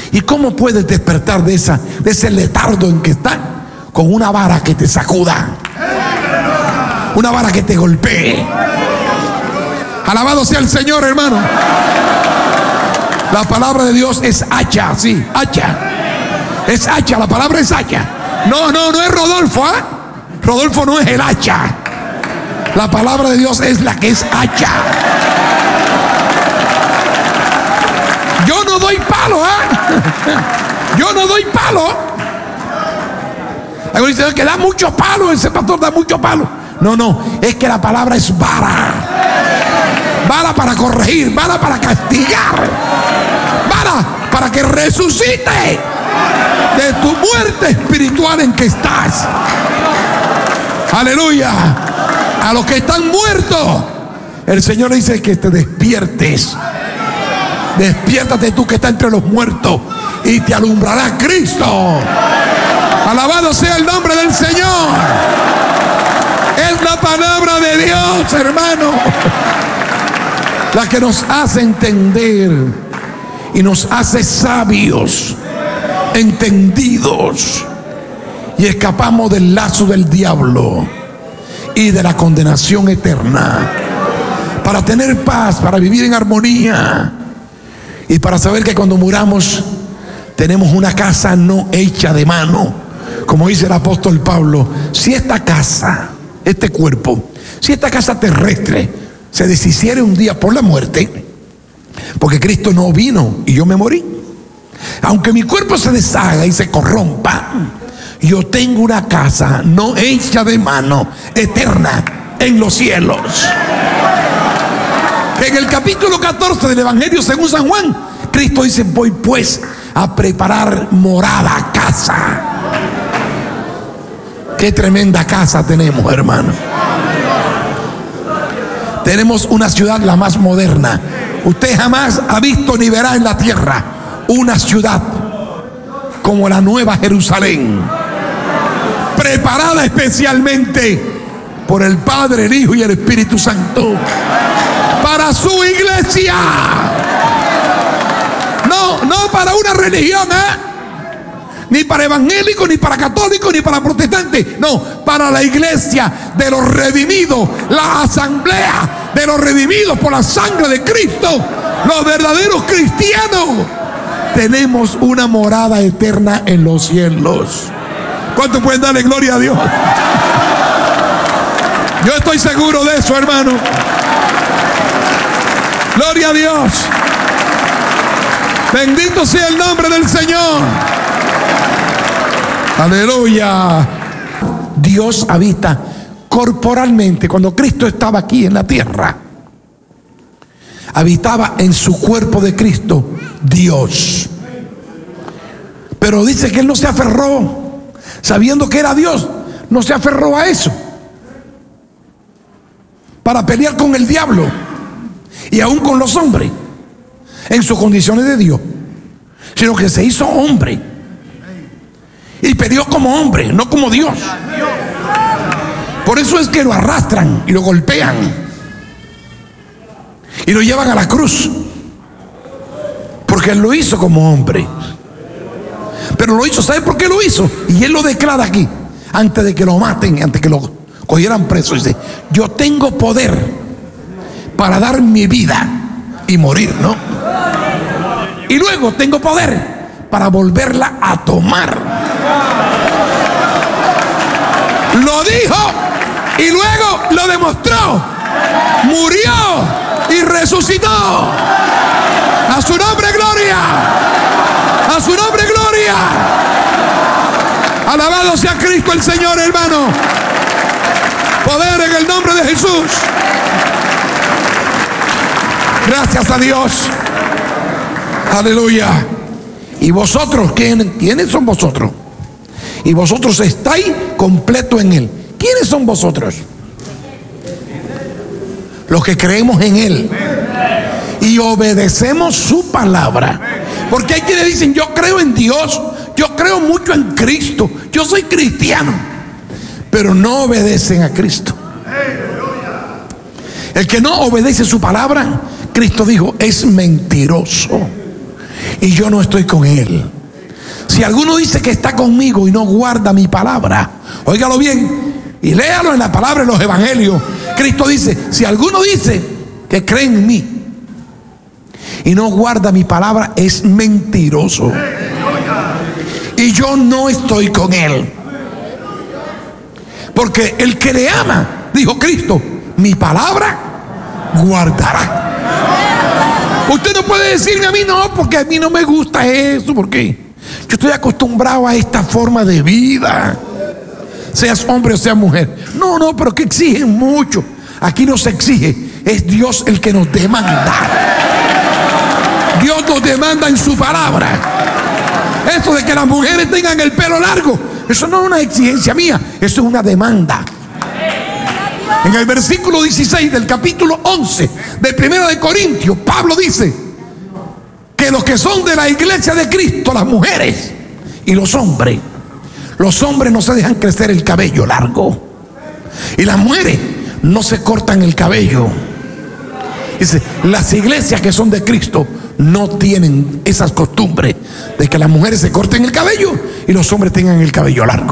¿Y cómo puedes despertar de ese letardo en que estás? Con una vara que te sacuda, una vara que te golpee. Alabado sea el Señor, hermano. La palabra de Dios es hacha, sí, hacha. Es hacha, la palabra es hacha. No es Rodolfo, ¿eh? Rodolfo no es el hacha. La palabra de Dios es la que es hacha. Yo no doy palo, Yo no doy palo. Algunos dicen que da mucho palo, ese pastor da mucho palo. No, es que la palabra es vara. Vara para corregir, vara para castigar, vara para que resucite de tu muerte espiritual en que estás. Aleluya. A los que están muertos, el Señor dice que te despiertes. Despiértate tú que estás entre los muertos y te alumbrará Cristo. Alabado sea el nombre del Señor. Es la palabra de Dios, hermano, la que nos hace entender y nos hace sabios, entendidos, y escapamos del lazo del diablo y de la condenación eterna, para tener paz, para vivir en armonía y para saber que cuando muramos tenemos una casa no hecha de mano, como dice el apóstol Pablo. Si esta casa, este cuerpo, si esta casa terrestre se deshiciere un día por la muerte, porque Cristo no vino y yo me morí, aunque mi cuerpo se deshaga y se corrompa, yo tengo una casa no hecha de mano, eterna en los cielos. En el capítulo 14 del Evangelio según San Juan, Cristo dice: voy pues a preparar morada, casa. Qué tremenda casa tenemos, hermano. Tenemos una ciudad la más moderna. Usted jamás ha visto ni verá en la tierra una ciudad como la Nueva Jerusalén, preparada especialmente por el Padre, el Hijo y el Espíritu Santo para su iglesia. No para una religión, ni para evangélicos, ni para católicos, ni para protestantes. No, para la iglesia de los redimidos, la asamblea de los redimidos por la sangre de Cristo, los verdaderos cristianos. Tenemos una morada eterna en los cielos. ¿Cuántos pueden darle gloria a Dios? Yo estoy seguro de eso, hermano. Gloria a Dios. Bendito sea el nombre del Señor. Aleluya. Dios habita corporalmente. Cuando Cristo estaba aquí en la tierra, habitaba en su cuerpo de Cristo Dios. Pero dice que Él no se aferró, sabiendo que era Dios, no se aferró a eso para pelear con el diablo y aún con los hombres en sus condiciones de Dios, sino que se hizo hombre y peleó como hombre, no como Dios. Por eso es que lo arrastran y lo golpean y lo llevan a la cruz, porque Él lo hizo como hombre. Pero lo hizo, ¿sabe por qué lo hizo? Y Él lo declara aquí, antes de que lo maten, antes de que lo cogieran preso. Dice: yo tengo poder para dar mi vida y morir, ¿no? Y luego tengo poder para volverla a tomar. Lo dijo y luego lo demostró. Murió y resucitó. A su nombre gloria. A su nombre gloria. Alabado sea Cristo el Señor, hermano. Poder en el nombre de Jesús. Gracias a Dios. Aleluya. Y vosotros, ¿quiénes son vosotros? Y vosotros estáis completo en Él. ¿Quiénes son vosotros? Los que creemos en Él y obedecemos su palabra. Porque hay quienes dicen: yo creo en Dios, yo creo mucho en Cristo, yo soy cristiano, pero no obedecen a Cristo. El que no obedece su palabra, Cristo dijo, es mentiroso. y yo no estoy con él. Si alguno dice que está conmigo y no guarda mi palabra, óigalo bien y léalo en la palabra de los evangelios. Cristo dice: si alguno dice que cree en mí y no guarda mi palabra, es mentiroso, y yo no estoy con él. Porque el que le ama, dijo Cristo, mi palabra guardará. Usted no puede decirme a mí: no, porque a mí no me gusta eso, porque yo estoy acostumbrado a esta forma de vida, seas hombre o seas mujer. No, pero que exigen mucho. Aquí no se exige, es Dios el que nos demanda. Dios nos demanda en su palabra. Eso de que las mujeres tengan el pelo largo, eso no es una exigencia mía, eso es una demanda. En el versículo 16 del capítulo 11 del 1 de Corintios, Pablo dice que los que son de la iglesia de Cristo, las mujeres y los hombres no se dejan crecer el cabello largo, y las mujeres no se cortan el cabello. Dice, las iglesias que son de Cristo no tienen esas costumbres de que las mujeres se corten el cabello y los hombres tengan el cabello largo.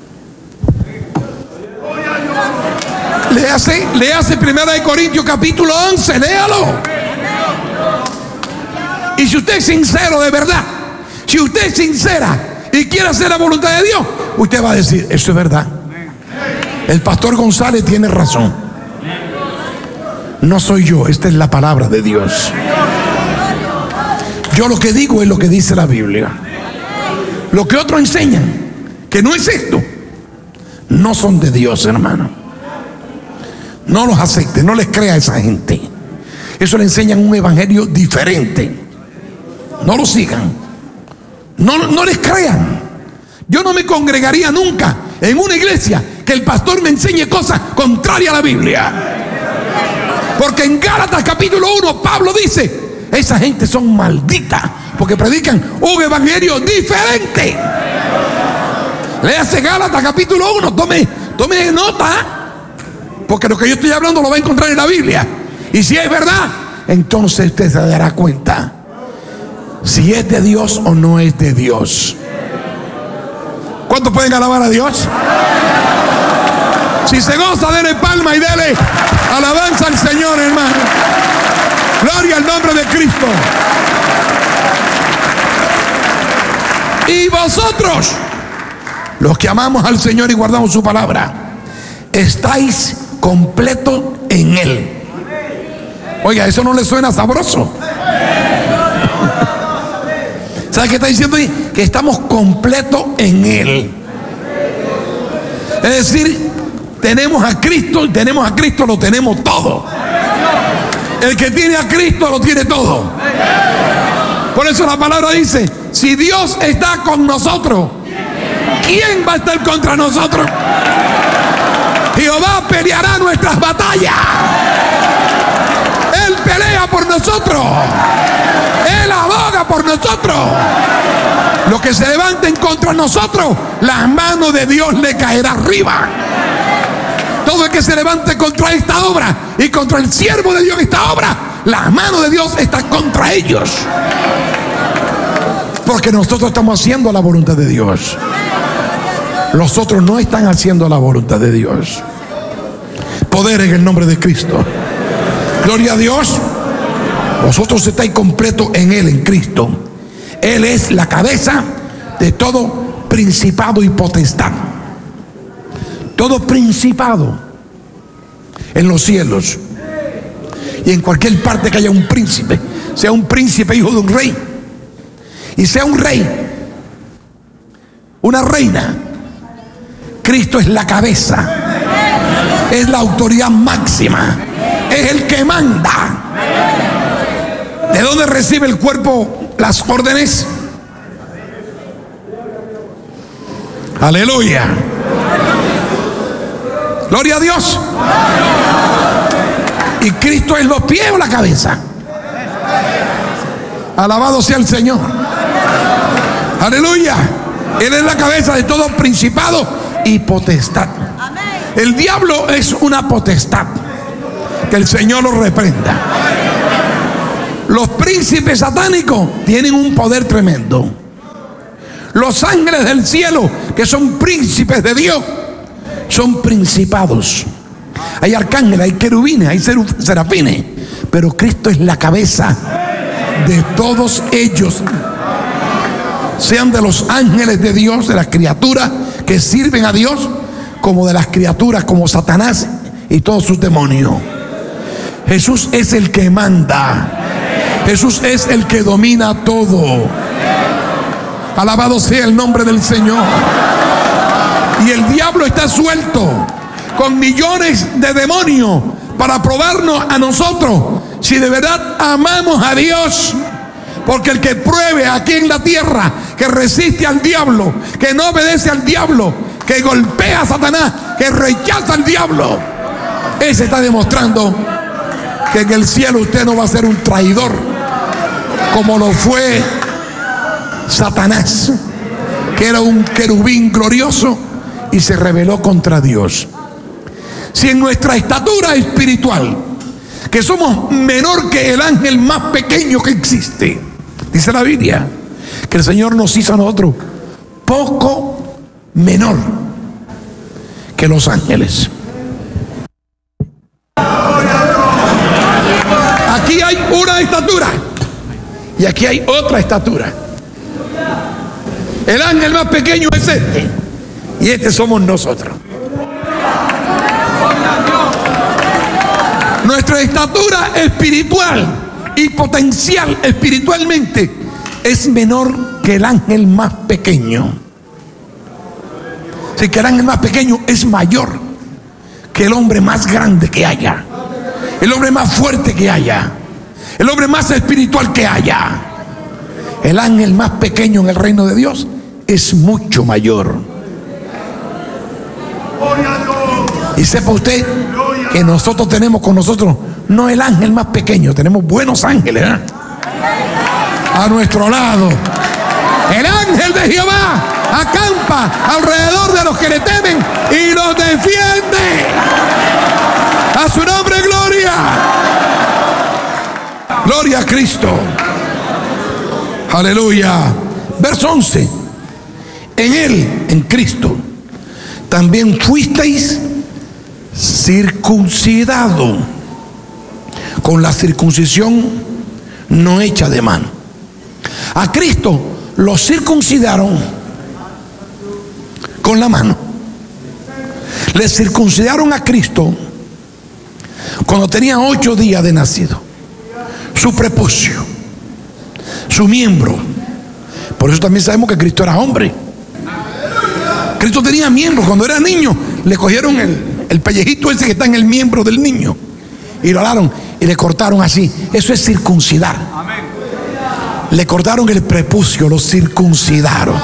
Léase 1 de Corintios capítulo 11, léalo. Y si usted es sincero de verdad, si usted es sincera y quiere hacer la voluntad de Dios, usted va a decir: eso es verdad, el pastor González tiene razón. No soy yo, esta es la palabra de Dios. Yo lo que digo es lo que dice la Biblia. Lo que otros enseñan, que no es esto, no son de Dios, hermano. No los acepte, no les crea a esa gente. Eso le enseñan un evangelio diferente. No lo sigan. No les crean. Yo no me congregaría nunca en una iglesia que el pastor me enseñe cosas contrarias a la Biblia. Porque en Gálatas capítulo 1 Pablo dice: esa gente son malditas porque predican un evangelio diferente. Léase Gálatas capítulo 1, tome nota, porque lo que yo estoy hablando lo va a encontrar en la Biblia. Y si es verdad, entonces usted se dará cuenta si es de Dios o no es de Dios. ¿Cuántos pueden alabar a Dios? Si se goza, dele palma y dele alabanza al Señor, hermano. Gloria al nombre de Cristo. Y vosotros, los que amamos al Señor y guardamos su palabra, estáis completos en Él. Oiga, ¿eso no le suena sabroso? ¿Sabe qué está diciendo ahí? Que estamos completos en Él. Es decir, tenemos a Cristo, y tenemos a Cristo, lo tenemos todo. El que tiene a Cristo lo tiene todo. Por eso la palabra dice: si Dios está con nosotros, ¿quién va a estar contra nosotros? Jehová peleará nuestras batallas. Él pelea por nosotros. Él aboga por nosotros. Los que se levanten contra nosotros, las manos de Dios le caerá arriba. Todo el que se levante contra esta obra y contra el siervo de Dios en esta obra, las manos de Dios están contra ellos. Porque nosotros estamos haciendo la voluntad de Dios. Los otros no están haciendo la voluntad de Dios. Poder en el nombre de Cristo. Gloria a Dios. Vosotros estáis completos en Él, en Cristo. Él es la cabeza de todo principado y potestad. Todo principado en los cielos y en cualquier parte que haya un príncipe, sea un príncipe hijo de un rey, y sea un rey, una reina, Cristo es la cabeza, es la autoridad máxima, es el que manda. ¿De dónde recibe el cuerpo las órdenes? Aleluya. Gloria a Dios. Y Cristo es los pies o la cabeza. Alabado sea el Señor. Aleluya. Él es la cabeza de todo principado y potestad. El diablo es una potestad. Que el Señor lo reprenda. Los príncipes satánicos tienen un poder tremendo. Los ángeles del cielo, que son príncipes de Dios, son principados. Hay arcángeles, hay querubines, hay serafines, pero Cristo es la cabeza de todos ellos, sean de los ángeles de Dios, de las criaturas que sirven a Dios, como de las criaturas como Satanás y todos sus demonios. Jesús es el que manda. Jesús es el que domina todo. Alabado sea el nombre del Señor. Y el diablo está suelto con millones de demonios para probarnos a nosotros si de verdad amamos a Dios. Porque el que pruebe aquí en la tierra que resiste al diablo, que no obedece al diablo, que golpea a Satanás, que rechaza al diablo, ese está demostrando que en el cielo usted no va a ser un traidor como lo fue Satanás, que era un querubín glorioso y se rebeló contra Dios. Si en nuestra estatura espiritual, que somos menor que el ángel más pequeño que existe, dice la Biblia que el Señor nos hizo a nosotros poco menor que los ángeles. Aquí hay una estatura y aquí hay otra estatura. El ángel más pequeño es este y este somos nosotros. Nuestra estatura espiritual y potencial espiritualmente es menor que el ángel más pequeño. Así que el ángel más pequeño es mayor que el hombre más grande que haya, el hombre más fuerte que haya, el hombre más espiritual que haya. El ángel más pequeño en el reino de Dios es mucho mayor. Y sepa usted que nosotros tenemos con nosotros no el ángel más pequeño, tenemos buenos ángeles, ¿eh? A nuestro lado. El ángel de Jehová acampa alrededor de los que le temen y los defiende. A su nombre, gloria. Gloria a Cristo. Aleluya. Verso 11. En Él, en Cristo, también fuisteis circuncidado con la circuncisión no hecha de mano. A Cristo lo circuncidaron con la mano. Le circuncidaron a Cristo cuando tenía 8 días de nacido. Su prepucio, su miembro. Por eso también sabemos que Cristo era hombre. Cristo tenía miembros. Cuando era niño le cogieron el pellejito ese que está en el miembro del niño y lo alaron y le cortaron así. Eso es circuncidar. Le cortaron el prepucio, lo circuncidaron.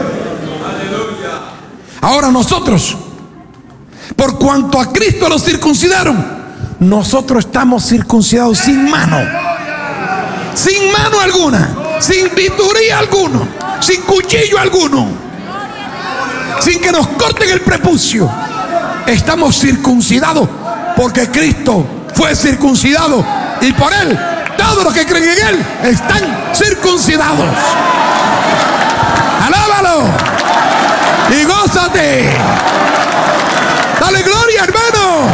Ahora nosotros, por cuanto a Cristo lo circuncidaron, nosotros estamos circuncidados sin mano. Sin mano alguna, sin bisturí alguno, sin cuchillo alguno, sin que nos corten el prepucio. Estamos circuncidados porque Cristo fue circuncidado y por Él todos los que creen en Él están circuncidados. Alábalo y gózate. Dale gloria, hermano.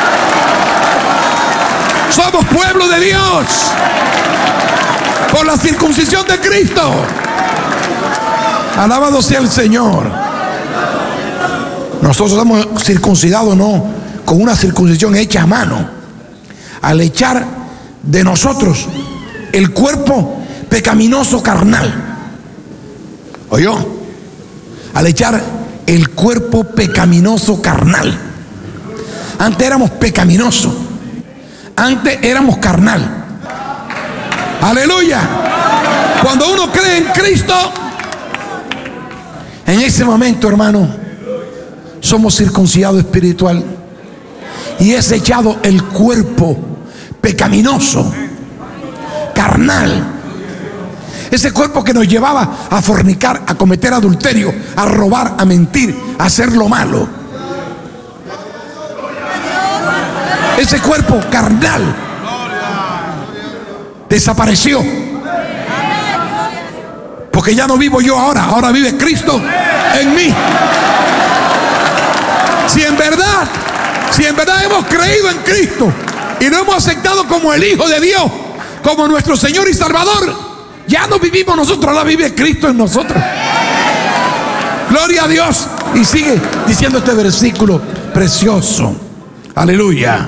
Somos pueblo de Dios por la circuncisión de Cristo. Alabado sea el Señor. Nosotros estamos circuncidados no con una circuncisión hecha a mano, al echar de nosotros el cuerpo pecaminoso carnal. ¿Oyó? Al echar el cuerpo pecaminoso carnal. Antes éramos pecaminosos, antes éramos carnal. Aleluya. Cuando uno cree en Cristo, en ese momento, hermano, somos circuncidados espiritual y es echado el cuerpo pecaminoso, carnal. Ese cuerpo que nos llevaba a fornicar, a cometer adulterio, a robar, a mentir, a hacer lo malo. Ese cuerpo carnal desapareció. Porque ya no vivo yo ahora vive Cristo en mí. Si en verdad hemos creído en Cristo y lo hemos aceptado como el Hijo de Dios, como nuestro Señor y Salvador, ya no vivimos nosotros, ahora vive Cristo en nosotros. Gloria a Dios. Y sigue diciendo este versículo precioso. Aleluya.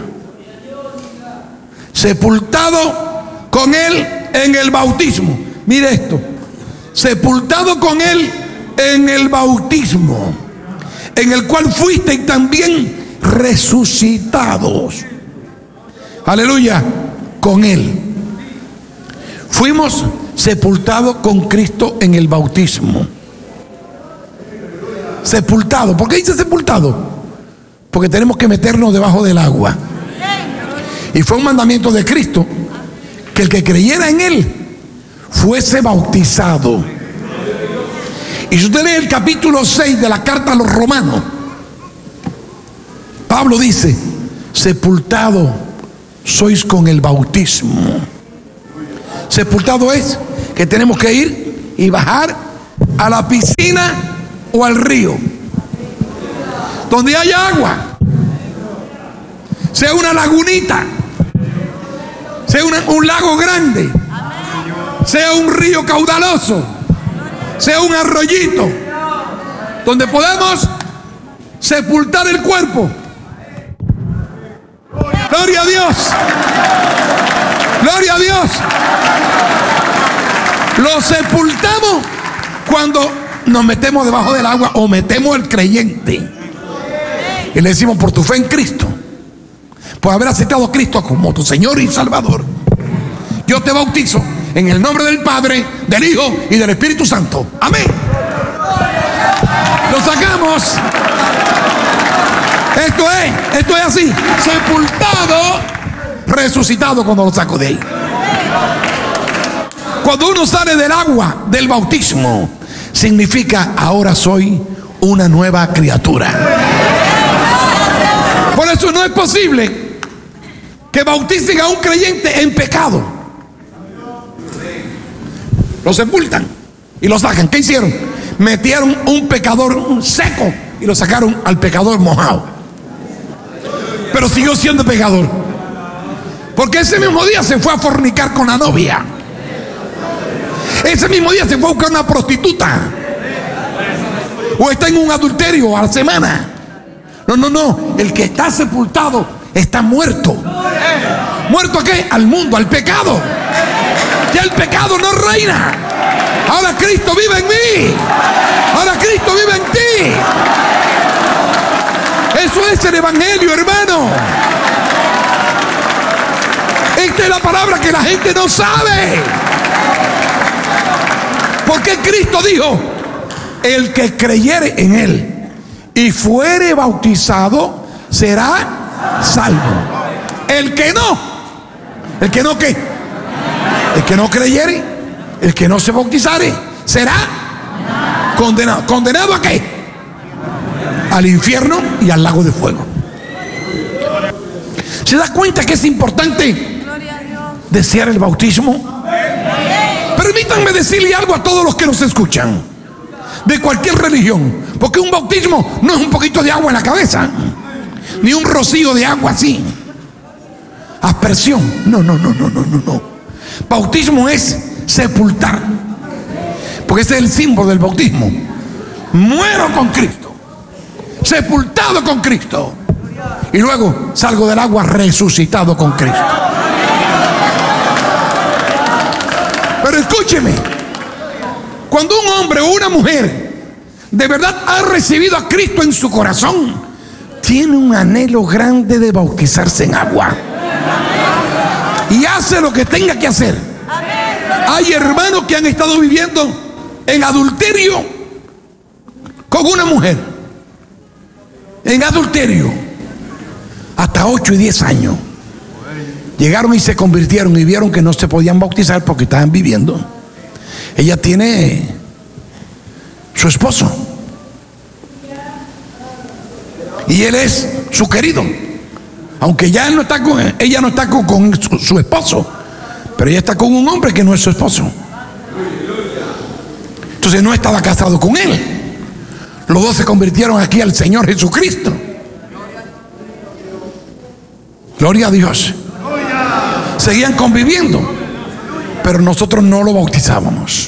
Sepultado con Él en el bautismo. Mire esto. Sepultado con Él en el bautismo, en el cual fuisteis también resucitados. Aleluya. Con Él. Fuimos sepultados con Cristo en el bautismo. Sepultado. ¿Por qué dice sepultado? Porque tenemos que meternos debajo del agua. Y fue un mandamiento de Cristo que el que creyera en Él fuese bautizado. Y si usted lee el capítulo 6 de la carta a los Romanos, Pablo dice: sepultado sois con el bautismo. Sepultado es que tenemos que ir y bajar a la piscina o al río donde haya agua, sea una lagunita, sea un lago grande, sea un río caudaloso, sea un arroyito, donde podemos sepultar el cuerpo. Gloria a Dios. Gloria a Dios. Lo sepultamos cuando nos metemos debajo del agua o metemos al creyente y le decimos: por tu fe en Cristo, por haber aceptado a Cristo como tu Señor y Salvador, yo te bautizo en el nombre del Padre, del Hijo y del Espíritu Santo. Amén. Lo sacamos. Esto es así. Sepultado, resucitado cuando lo saco de ahí. Cuando uno sale del agua del bautismo, significa: ahora soy una nueva criatura. Por eso no es posible que bauticen a un creyente en pecado. Lo sepultan y lo sacan. ¿Qué hicieron? Metieron un pecador seco y lo sacaron al pecador mojado. Pero siguió siendo pecador, porque ese mismo día se fue a fornicar con la novia. Ese mismo día se fue a buscar una prostituta, o está en un adulterio a la semana. No. El que está sepultado está muerto. ¿Muerto a qué? Al mundo, al pecado. Ya el pecado no reina. Ahora Cristo vive en mí. Ahora Cristo vive en ti. Eso es el evangelio, hermano. Esta es la palabra que la gente no sabe. Porque Cristo dijo: el que creyere en Él y fuere bautizado será salvo. El que no ¿qué? El que no creyere, el que no se bautizare, será condenado. ¿Condenado a qué? Al infierno y al lago de fuego. ¿Se da cuenta que es importante desear el bautismo? Permítanme decirle algo a todos los que nos escuchan, de cualquier religión, porque un bautismo no es un poquito de agua en la cabeza, ni un rocío de agua así, aspersión. No. Bautismo es sepultar, porque ese es el símbolo del bautismo. Muero con Cristo, sepultado con Cristo, y luego salgo del agua resucitado con Cristo. Pero escúcheme, cuando un hombre o una mujer de verdad ha recibido a Cristo en su corazón, tiene un anhelo grande de bautizarse en agua y hace lo que tenga que hacer. Hay hermanos que han estado viviendo en adulterio con una mujer, en adulterio, hasta 8 y 10 años. Llegaron y se convirtieron y vieron que no se podían bautizar porque estaban viviendo. Ella tiene su esposo y él es su querido, aunque ya ella no está con su esposo, Pero ella está con un hombre que no es su esposo. Entonces no estaba casado con él. Los dos se convirtieron aquí al Señor Jesucristo. Gloria a Dios. Seguían conviviendo, pero nosotros no lo bautizábamos,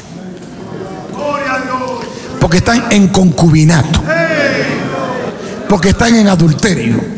porque están en concubinato, porque están en adulterio.